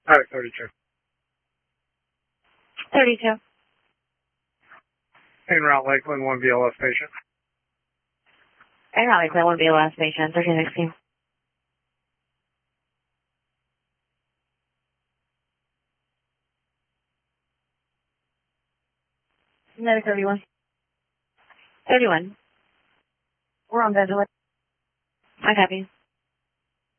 All right, 32. 32. En route, Lakeland, 1 BLS patient. En route, Lakeland, 1 BLS patient, 1316. Medic 31. 31. We're on ventilator. I copy.